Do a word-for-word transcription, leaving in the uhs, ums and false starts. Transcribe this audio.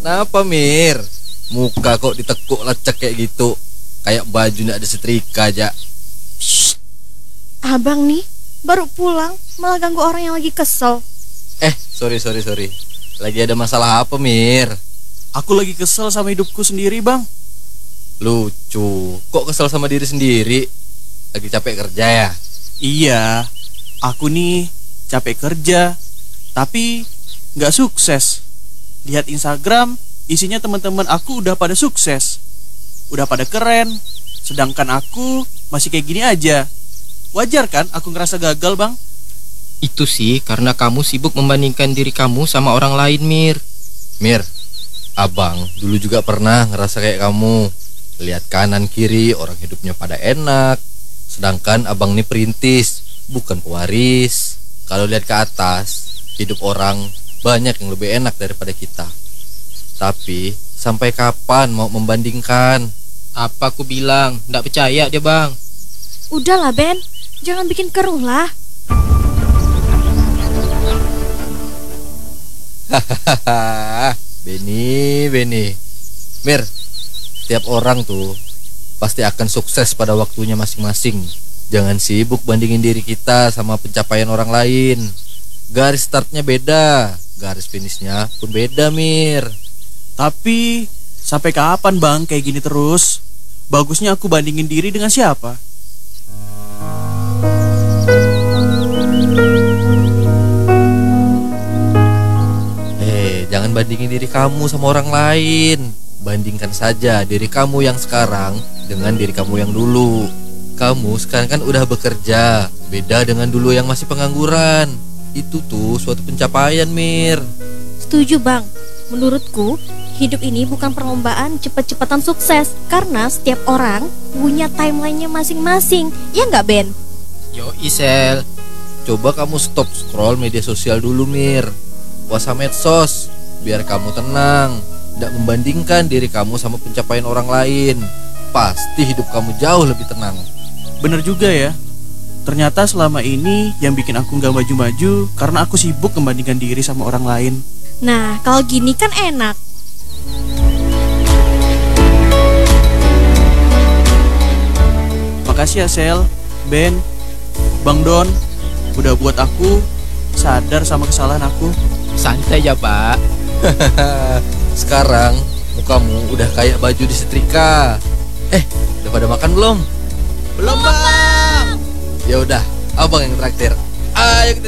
Kenapa Mir? Muka kok ditekuk lecek kayak gitu, kayak baju nggak ada setrika aja. Shh. Abang nih baru pulang malah ganggu orang yang lagi kesel. Eh sorry sorry sorry Lagi ada masalah apa Mir? Aku lagi kesel sama hidupku sendiri bang. Lucu, kok kesel sama diri sendiri? Lagi capek kerja ya? Iya, aku nih capek kerja tapi gak sukses. Lihat Instagram, isinya teman-teman aku udah pada sukses, udah pada keren, sedangkan aku masih kayak gini aja. Wajar kan aku ngerasa gagal bang? Itu sih karena kamu sibuk membandingkan diri kamu sama orang lain, Mir. Mir, abang dulu juga pernah ngerasa kayak kamu. Lihat kanan kiri orang hidupnya pada enak, sedangkan abang nih perintis, bukan pewaris. Kalau lihat ke atas, hidup orang banyak yang lebih enak daripada kita. Tapi sampai kapan mau membandingkan? Apa aku bilang, nggak percaya dia bang. Udahlah Ben, jangan bikin keruh lah. Hahaha, Beni, Beni. Mir, setiap orang tuh pasti akan sukses pada waktunya masing-masing. Jangan sibuk bandingin diri kita sama pencapaian orang lain. Garis startnya beda, garis finishnya pun beda Mir. Tapi sampai kapan bang kayak gini terus? Bagusnya aku bandingin diri dengan siapa? Eh, jangan bandingin diri kamu sama orang lain. Bandingkan saja diri kamu yang sekarang dengan diri kamu yang dulu. Kamu sekarang kan udah bekerja, beda dengan dulu yang masih pengangguran. Itu tuh suatu pencapaian Mir. Setuju bang, menurutku hidup ini bukan perlombaan cepet-cepetan sukses, karena setiap orang punya timelinenya masing-masing. Ya nggak Ben? Yo Isel, Coba kamu stop scroll media sosial dulu Mir. Puasa medsos, biar kamu tenang. Tidak membandingkan diri kamu sama pencapaian orang lain. Pasti hidup kamu jauh lebih tenang. Bener juga ya. Ternyata selama ini yang bikin aku gak maju-maju karena aku sibuk membandingkan diri sama orang lain. Nah, kalau gini kan enak. Makasih ya Sel, Ben, Bang Don, udah buat aku sadar sama kesalahan aku. santai ya pak. Sekarang mukamu udah kayak baju disetrika. Eh, udah pada makan belum? Belum bang. Ya udah, abang yang traktir. Ayo kita